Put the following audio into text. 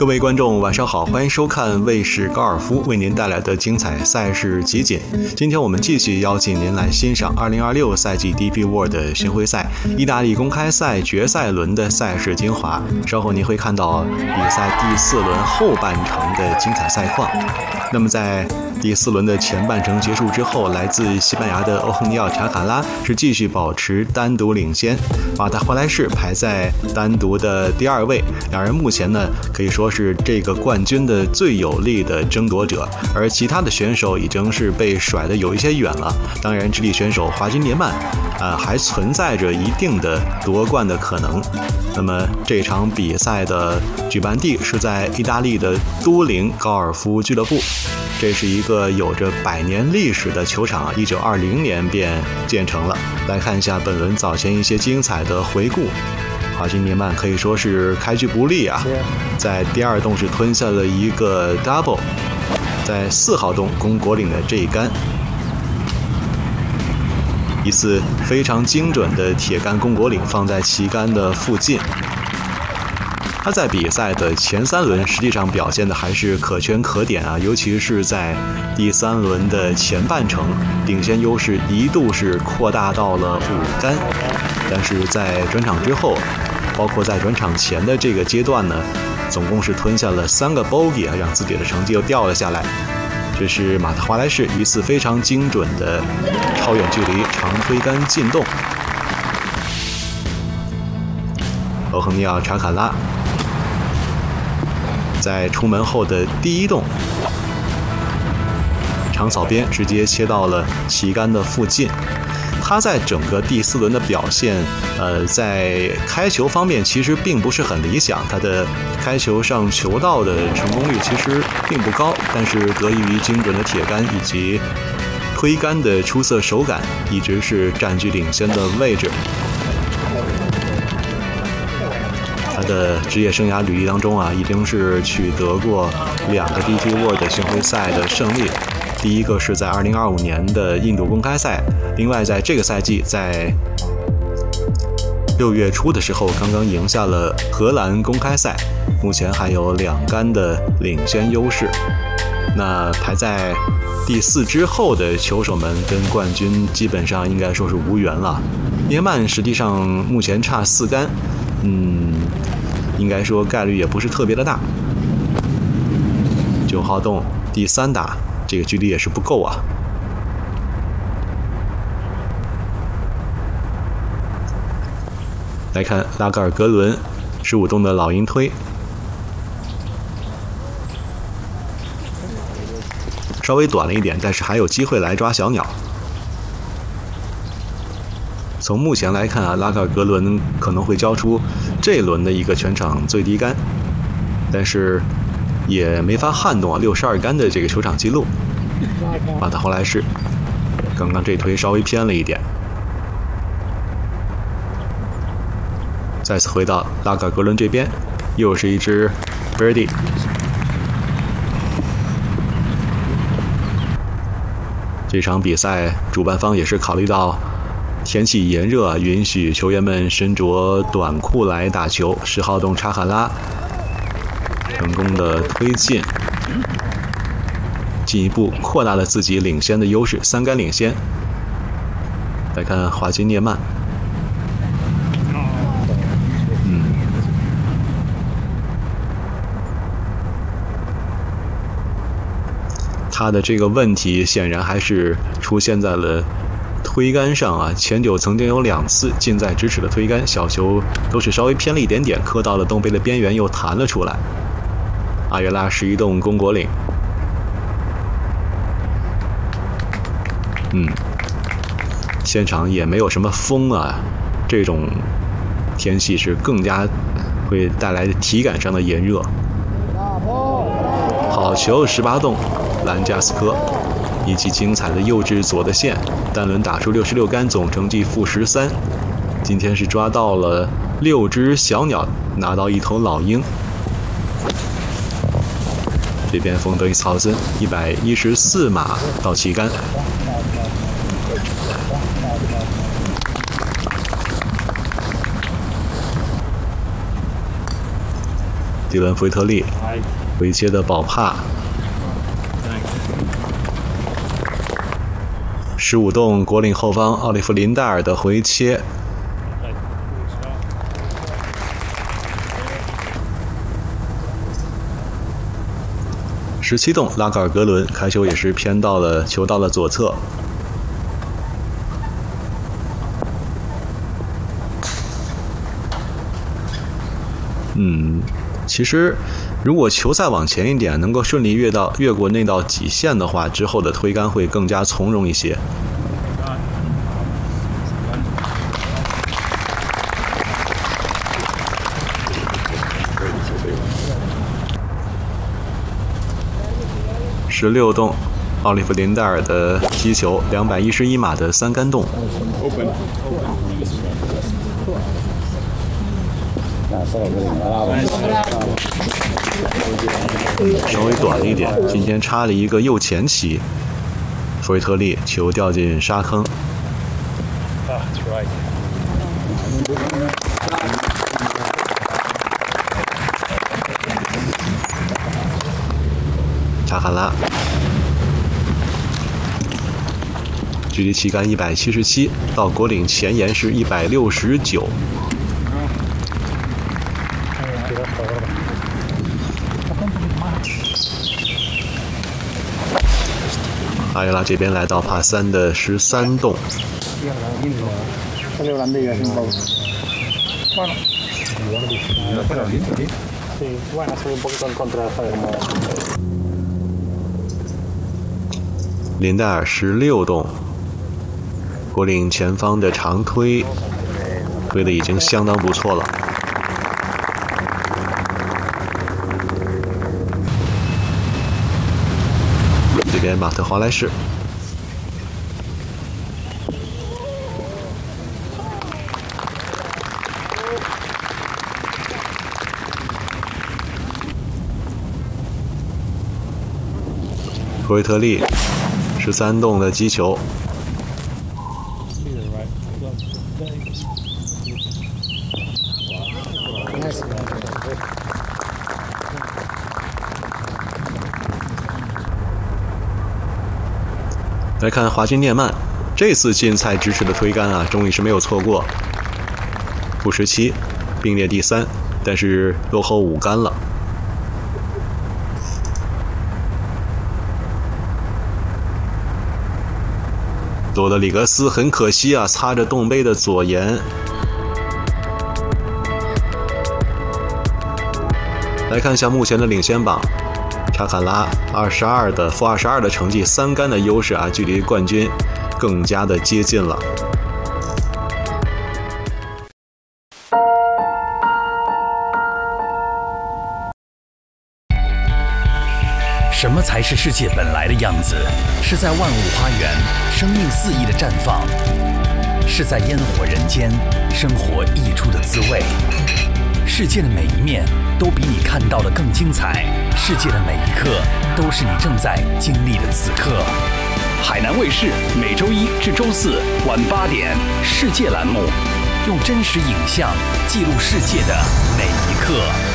各位观众晚上好，欢迎收看卫视高尔夫为您带来的精彩赛事集锦。今天我们继续邀请您来欣赏2026赛季 DP World 巡回赛意大利公开赛决赛轮的赛事精华。稍后您会看到比赛第4轮后半程的精彩赛况。那么在第4轮的前半程结束之后，来自西班牙的欧亨尼奥·查卡拉是继续保持单独领先，马塔华莱士排在单独的第2位。两人目前呢可以说是这个冠军的最有力的争夺者，而其他的选手已经是被甩得有一些远了。当然，智利选手华金涅曼还存在着一定的夺冠的可能。那么这场比赛的举办地是在意大利的都灵高尔夫俱乐部，这是一个有着100年历史的球场，1920年便建成了。来看一下本轮早前一些精彩的回顾。华金涅曼可以说是开局不利啊，在第2洞是吞下了一个 double， 在4号洞攻果岭的这一杆，一次非常精准的铁杆攻果岭放在旗杆的附近。他在比赛的前3轮实际上表现的还是可圈可点啊，尤其是在第3轮的前半程，领先优势一度是扩大到了5杆，但是在转场之后，包括在转场前的这个阶段呢，总共是吞下了3个 bogey 啊，让自己的成绩又掉了下来。这是马特华莱士一次非常精准的超远距离长推杆进洞。欧亨尼奥·查卡拉在出门后的第1洞，长草边直接切到了旗杆的附近。他在整个第4轮的表现，在开球方面其实并不是很理想，他的开球上球道的成功率其实并不高，但是得益于精准的铁杆以及推杆的出色手感，一直是占据领先的位置。他的职业生涯履历当中啊，已经是取得过2个 DP World 巡回赛的胜利。第一个是在2025年的印度公开赛，另外在这个赛季在6月初的时候刚刚赢下了荷兰公开赛，目前还有2杆的领先优势。那排在第4之后的球手们跟冠军基本上应该说是无缘了。涅曼实际上目前差4杆，应该说概率也不是特别的大。9号洞第3打，这个距离也是不够啊。来看拉格尔格伦15洞的老鹰推，稍微短了一点，但是还有机会来抓小鸟。从目前来看啊，拉格尔格伦可能会交出这轮的一个全场最低杆，但是也没法撼动62杆的这个球场纪录。马特华莱士刚刚这推稍微偏了一点。再次回到拉格尔格伦这边，又是一支 birdie。这场比赛主办方也是考虑到天气炎热，允许球员们身着短裤来打球。10号洞查卡拉成功的推进，进一步扩大了自己领先的优势，3杆领先。来看华金涅曼，他的这个问题显然还是出现在了推杆上啊，前9曾经有2次近在咫尺的推杆，小球都是稍微偏了一点点，磕到了洞杯的边缘又弹了出来。阿约拉11洞攻果岭，现场也没有什么风啊，这种天气是更加会带来体感上的炎热。好球18洞兰加斯科，以及精彩的右至左的线，单轮打出66杆，总成绩-13。今天是抓到了6只小鸟，拿到1头老鹰。这边冯德伊斯豪森114码到旗杆。 迪伦·弗特利回切的保帕，15洞国领后方奥利弗·林戴尔的回切。17洞拉格尔格伦开球也是偏到了球到了左侧。其实如果球再往前一点，能够顺利越过那道底线的话，之后的推杆会更加从容一些。16洞奥利弗·林戴尔的击球，211码的3杆洞。稍微短了一点，今天插了一个右前旗。弗瑞特利球掉进沙坑。查卡拉，距离旗杆177，到国领前沿是169。阿尤拉这边来到帕3的13洞。林戴尔16洞，国领前方的长推，推的已经相当不错了。这边马特华莱士。弗瑞特利13洞的击球，来看华金涅曼，这次竞赛支持的推杆啊，终于是没有错过。负17，并列第3，但是落后5杆了。罗德里格斯很可惜啊，擦着洞杯的左沿。来看一下目前的领先榜，查卡拉负22的成绩，3杆的优势啊，距离冠军更加的接近了。 什么才是世界本来的样子？是在万物花园，生命肆意的绽放；是在烟火人间，生活溢出的滋味。世界的每一面都比你看到的更精彩，世界的每一刻都是你正在经历的此刻。海南卫视每周1至周4晚8点，世界栏目用真实影像记录世界的每一刻。